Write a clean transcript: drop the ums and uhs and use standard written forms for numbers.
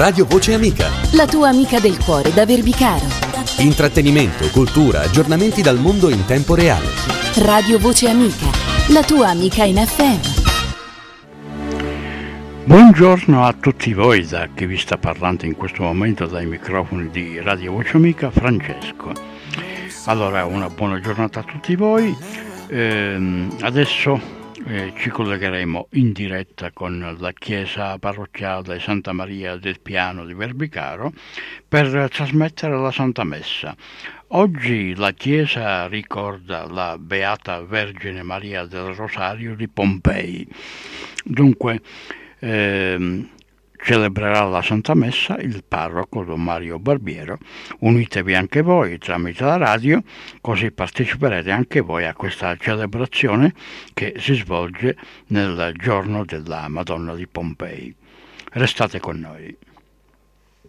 Radio Voce Amica. La tua amica del cuore da Verbicaro. Intrattenimento, cultura, aggiornamenti dal mondo in tempo reale. Radio Voce Amica, la tua amica in FM. Buongiorno a tutti voi, da chi vi sta parlando in questo momento dai microfoni di Radio Voce Amica, Francesco. Allora, una buona giornata a tutti voi. Adesso ci collegheremo in diretta con la chiesa parrocchiale Santa Maria del Piano di Verbicaro per trasmettere la Santa Messa. Oggi la chiesa ricorda la Beata Vergine Maria del Rosario di Pompei. Dunque celebrerà la Santa Messa il parroco Don Mario Barbiero. Unitevi anche voi tramite la radio, così parteciperete anche voi a questa celebrazione che si svolge nel giorno della Madonna di Pompei. Restate con noi.